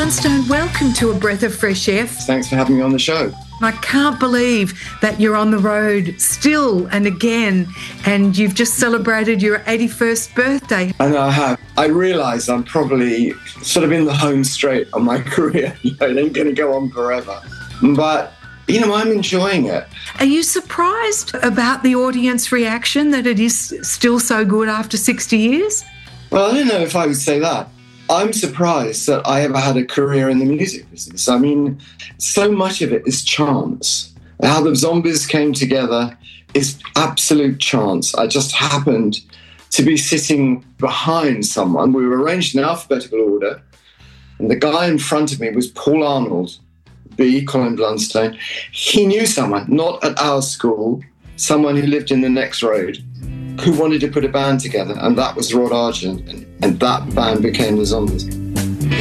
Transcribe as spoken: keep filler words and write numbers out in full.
Blunstone, welcome to A Breath of Fresh Air. Thanks for having me on the show. I can't believe that you're on the road still and again, and you've just celebrated your eighty-first birthday. I know I have. I realise I'm probably sort of in the home straight on my career. You know, it ain't going to go on forever. But, you know, I'm enjoying it. Are you surprised about the audience reaction, that it is still so good after sixty years? Well, I don't know if I would say that. I'm surprised that I ever had a career in the music business. I mean, so much of it is chance. How the Zombies came together is absolute chance. I just happened to be sitting behind someone. We were arranged in alphabetical order, and the guy in front of me was Paul Arnold, B, Colin Blunstone. He knew someone, not at our school, someone who lived in the next road, who wanted to put a band together, and that was Rod Argent, and, and that band became the Zombies.